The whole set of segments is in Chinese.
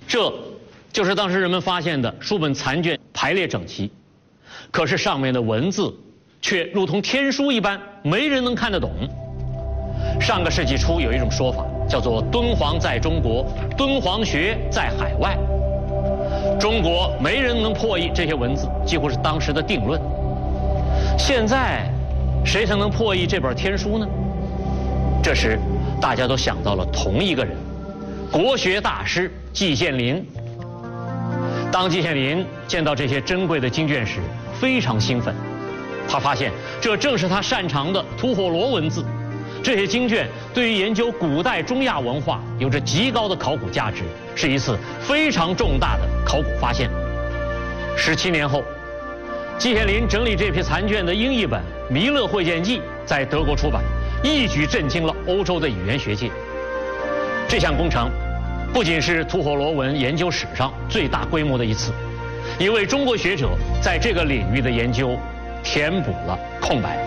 这就是当时人们发现的书本残卷排列整齐，可是上面的文字却如同天书一般，没人能看得懂。上个世纪初有一种说法叫做“敦煌在中国，敦煌学在海外”。中国没人能破译这些文字，几乎是当时的定论。现在，谁才能破译这本天书呢？这时，大家都想到了同一个人——国学大师季羡林。当季羡林见到这些珍贵的经卷时，非常兴奋。他发现这正是他擅长的吐火罗文字。这些经卷对于研究古代中亚文化有着极高的考古价值，是一次非常重大的考古发现。17年后，季羡林整理这批残卷的英译本《弥勒会见记》在德国出版，一举震惊了欧洲的语言学界。这项工程不仅是吐火罗文研究史上最大规模的一次，也为中国学者在这个领域的研究填补了空白。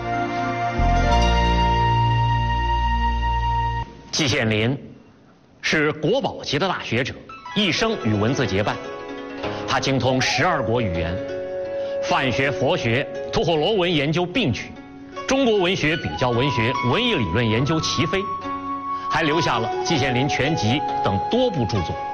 季羡林是国宝级的大学者，一生与文字结伴。他精通12国语言，梵学、佛学、吐火罗文研究并举，中国文学、比较文学、文艺理论研究齐飞，还留下了《季羡林全集》等多部著作。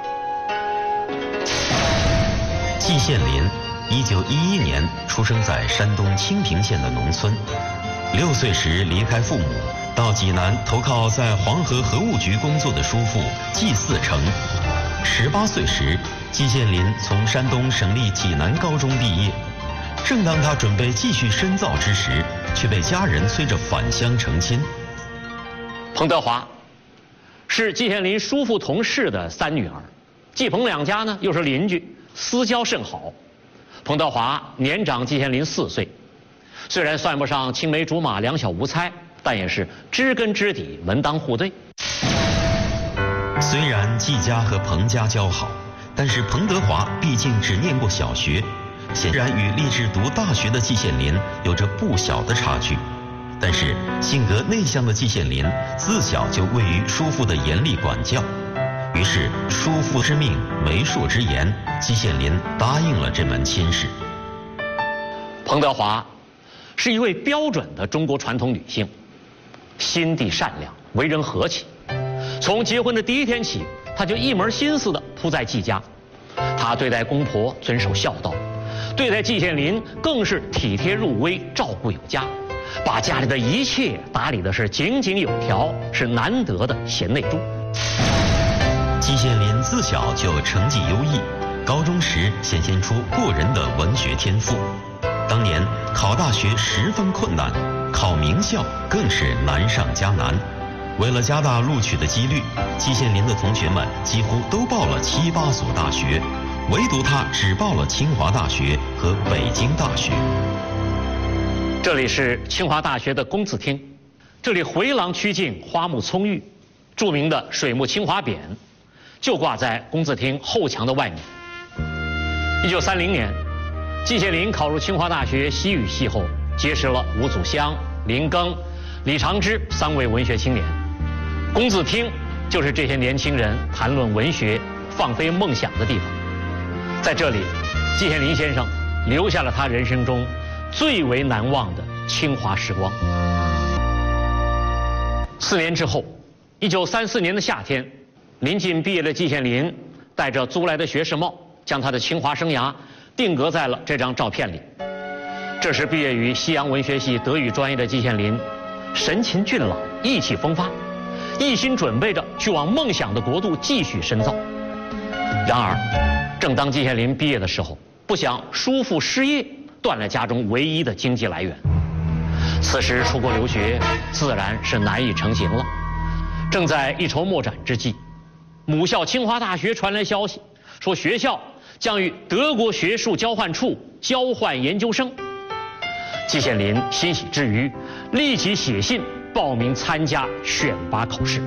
季羡林1911年出生在山东清平县的农村，6岁时离开父母，到济南投靠在黄河河务局工作的叔父季嗣成。18岁时，季羡林从山东省立济南高中毕业。正当他准备继续深造之时，却被家人催着返乡成亲。 彭德华是季羡林叔父同事的3女儿，季彭两家呢又是邻居，私交甚好。彭德华年长季羡林4岁，虽然算不上青梅竹马、两小无猜，但也是知根知底、门当户对。 虽然季家和彭家交好，但是彭德华毕竟只念过小学，显然与立志读大学的季羡林有着不小的差距。但是性格内向的季羡林自小就位于叔父的严厉管教，于是叔父之命、媒妁之言，季羡林答应了这门亲事。 彭德华是一位标准的中国传统女性，心地善良，为人和气。从结婚的第1天起，她就一门心思地扑在季家。她对待公婆遵守孝道，对待季羡林更是体贴入微，照顾有加，把家里的一切打理的是井井有条，是难得的贤内助。 季羡林自小就成绩优异，高中时显现出过人的文学天赋。当年考大学十分困难，考名校更是难上加难。为了加大录取的几率，季羡林的同学们几乎都报了7、8所大学，唯独他只报了清华大学和北京大学。 这里是清华大学的公子厅，这里回廊曲径，花木葱郁，著名的水木清华匾就挂在公子厅后墙的外面。1930年，季羡林考入清华大学西语系后，结识了吴祖湘、林庚、李长之3位文学青年。公子厅就是这些年轻人谈论文学、放飞梦想的地方。在这里，季羡林先生留下了他人生中最为难忘的清华时光。4年之后，1934年的夏天，临近毕业的季羡林带着租来的学士帽，将他的清华生涯定格在了这张照片里。这时毕业于西洋文学系德语专业的季羡林，神情俊朗，意气风发，一心准备着去往梦想的国度继续深造。然而，正当季羡林毕业的时候，不想叔父失业，断了家中唯一的经济来源。此时出国留学自然是难以成行了。正在一筹莫展之际，母校清华大学传来消息，说学校将与德国学术交换处交换研究生。季羡林欣喜之余，立即写信报名参加选拔考试。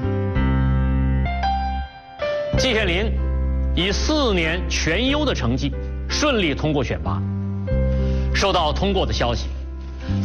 季羡林以4年全优的成绩顺利通过选拔。收到通过的消息，